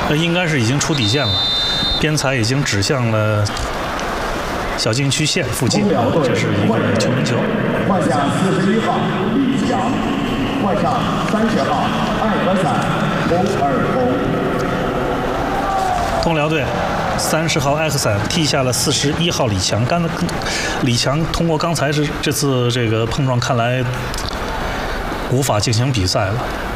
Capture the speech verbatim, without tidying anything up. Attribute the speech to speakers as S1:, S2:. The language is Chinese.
S1: 呃，应该是已经出底线了，边裁已经指向了小禁区线附近，这是一个球门球。
S2: 换下四十一号李强，换上三十号艾格散洪尔洪。
S1: 通辽队三十号艾克散踢下了四十一号李强。刚李强通过刚才是这次这个碰撞，看来无法进行比赛了。